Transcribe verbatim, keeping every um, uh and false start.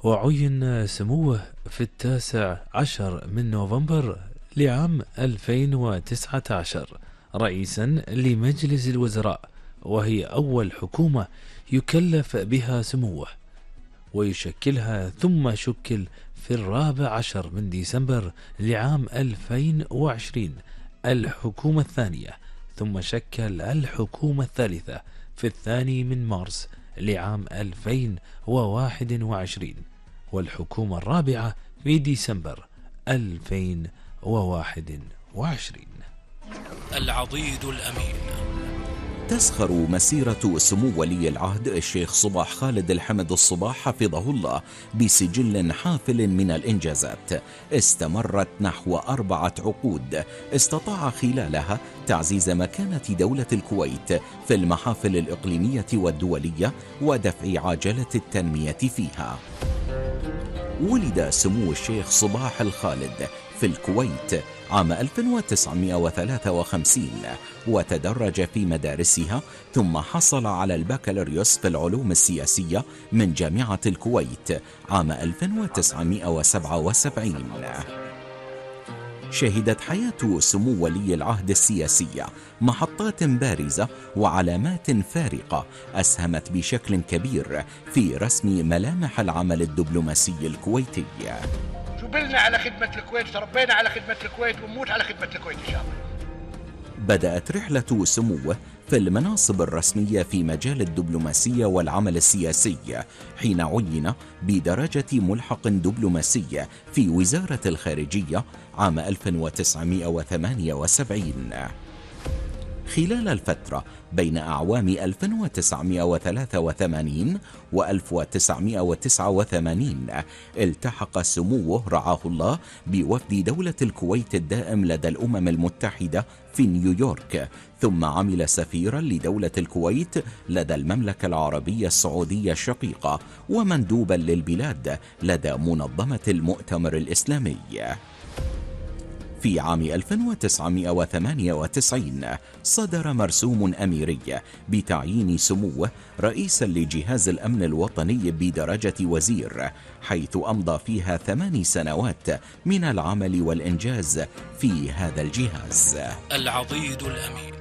وعين سموه في التاسع عشر من نوفمبر لعام ألفين وتسعة عشر رئيسا لمجلس الوزراء، وهي أول حكومة يكلف بها سموه ويشكلها، ثم شكل في الرابع عشر من ديسمبر لعام ألفين وعشرين الحكومة الثانية، ثم شكل الحكومة الثالثة في الثاني من مارس لعام ألفين وواحد وعشرين، والحكومة الرابعة في ديسمبر ألفين وواحد وعشرين. العضيد الأمين. تزخر مسيرة سمو ولي العهد الشيخ صباح خالد الحمد الصباح حفظه الله بسجل حافل من الإنجازات استمرت نحو أربعة عقود، استطاع خلالها تعزيز مكانة دولة الكويت في المحافل الإقليمية والدولية ودفع عجلة التنمية فيها. ولد سمو الشيخ صباح الخالد في الكويت عام ألف وتسعمائة وثلاثة وخمسين، وتدرج في مدارسها، ثم حصل على البكالوريوس في العلوم السياسية من جامعة الكويت عام ألف وتسعمائة وسبعة وسبعين. شهدت حياة سمو ولي العهد السياسية محطات بارزة وعلامات فارقة أسهمت بشكل كبير في رسم ملامح العمل الدبلوماسي الكويتي. جبلنا على خدمة الكويت، تربينا على خدمة الكويت، ونموت على خدمة الكويت إن شاء الله. بدأت رحلة سموه في المناصب الرسمية في مجال الدبلوماسية والعمل السياسي حين عين بدرجة ملحق دبلوماسي في وزارة الخارجية عام ألف وتسعمائة وثمانية وسبعين. خلال الفترة بين أعوام ألف وتسعمائة وثلاثة وثمانين و ألف وتسعمائة وتسعة وثمانين التحق سموه رعاه الله بوفد دولة الكويت الدائم لدى الأمم المتحدة في نيويورك، ثم عمل سفيرا لدولة الكويت لدى المملكة العربية السعودية الشقيقة، ومندوبا للبلاد لدى منظمة المؤتمر الإسلامي. في عام ألف وتسعمائة وثمانية وتسعين صدر مرسوم أميري بتعيين سموه رئيسا لجهاز الأمن الوطني بدرجة وزير، حيث أمضى فيها ثماني سنوات من العمل والإنجاز في هذا الجهاز. العضيد الأمين.